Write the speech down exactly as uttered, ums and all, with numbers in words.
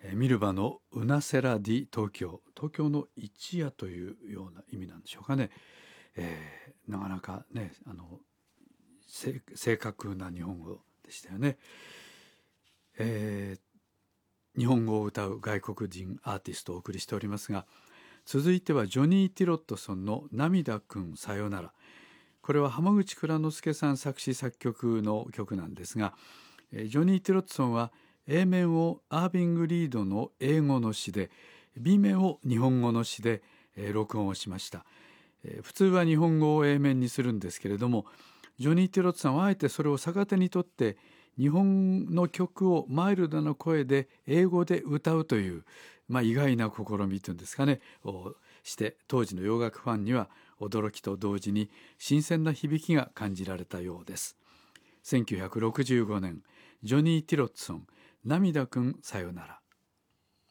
ミルバのウナセラディ東京、東京の一夜というような意味なんでしょうかね。えー、なかなかね、あの正確な日本語でしたよね。えー、日本語を歌う外国人アーティストをお送りしておりますが、続いてはジョニー・ティロットソンの涙くんさよなら。これは浜口蔵之介さん作詞作曲の曲なんですが、ジョニー・ティロットソンは A 面をアービング・リードの英語の詩で、 B 面を日本語の詩で録音をしました。普通は日本語を A 面にするんですけれども、ジョニー・ティロットさんはあえてそれを逆手にとって日本の曲をマイルドな声で英語で歌うという、まあ、意外な試みというんですかねをして、当時の洋楽ファンには驚きと同時に新鮮な響きが感じられたようです。せんきゅうひゃくろくじゅうごねん、ジョニー・ティロットソン、涙くんさよなら。